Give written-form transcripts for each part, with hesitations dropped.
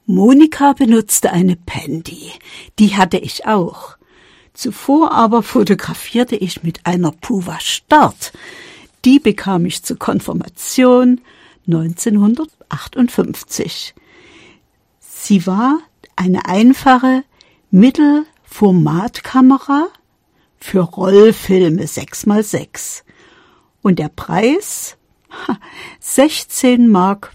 Monika benutzte eine Pendi. Die hatte ich auch. Zuvor aber fotografierte ich mit einer Puva Start. Die bekam ich zur Konfirmation 1958. Sie war eine einfache Mittelformatkamera für Rollfilme 6x6. Und der Preis? 16,50 Mark.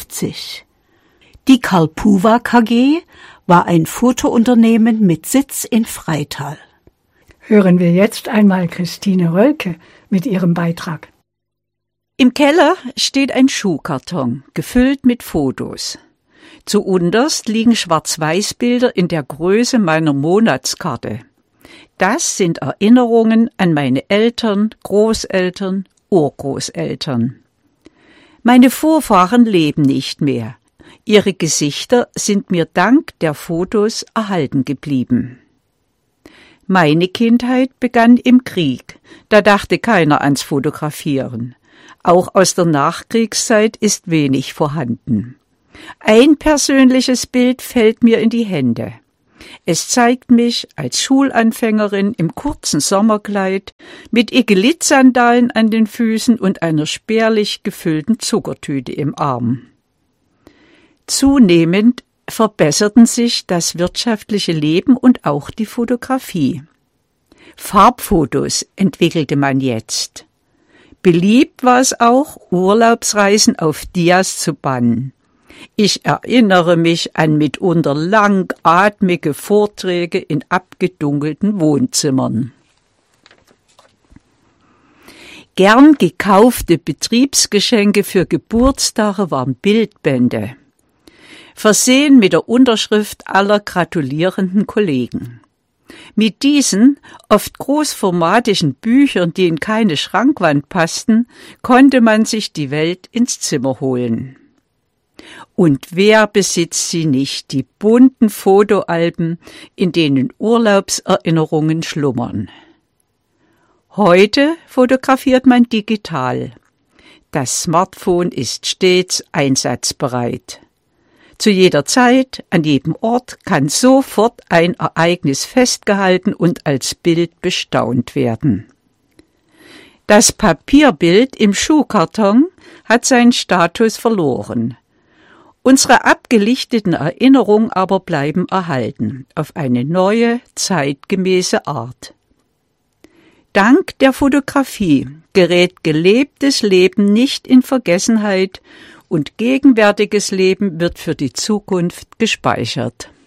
Die Karl Puva KG war ein Fotounternehmen mit Sitz in Freital. Hören wir jetzt einmal Christine Rölke mit ihrem Beitrag. Im Keller steht ein Schuhkarton, gefüllt mit Fotos. Zuunterst liegen Schwarz-Weiß-Bilder in der Größe meiner Monatskarte. Das sind Erinnerungen an meine Eltern, Großeltern, Urgroßeltern. Meine Vorfahren leben nicht mehr. Ihre Gesichter sind mir dank der Fotos erhalten geblieben. Meine Kindheit begann im Krieg. Da dachte keiner ans Fotografieren. Auch aus der Nachkriegszeit ist wenig vorhanden. Ein persönliches Bild fällt mir in die Hände. Es zeigt mich als Schulanfängerin im kurzen Sommerkleid mit Igelitsandalen an den Füßen und einer spärlich gefüllten Zuckertüte im Arm. Zunehmend verbesserten sich das wirtschaftliche Leben und auch die Fotografie. Farbfotos entwickelte man jetzt. Beliebt war es auch, Urlaubsreisen auf Dias zu bannen. Ich erinnere mich an mitunter langatmige Vorträge in abgedunkelten Wohnzimmern. Gern gekaufte Betriebsgeschenke für Geburtstage waren Bildbände, versehen mit der Unterschrift aller gratulierenden Kollegen. Mit diesen, oft großformatischen Büchern, die in keine Schrankwand passten, konnte man sich die Welt ins Zimmer holen. Und wer besitzt sie nicht, die bunten Fotoalben, in denen Urlaubserinnerungen schlummern? Heute fotografiert man digital. Das Smartphone ist stets einsatzbereit. Zu jeder Zeit, an jedem Ort kann sofort ein Ereignis festgehalten und als Bild bestaunt werden. Das Papierbild im Schuhkarton hat seinen Status verloren. Unsere abgelichteten Erinnerungen aber bleiben erhalten, auf eine neue, zeitgemäße Art. Dank der Fotografie gerät gelebtes Leben nicht in Vergessenheit und gegenwärtiges Leben wird für die Zukunft gespeichert.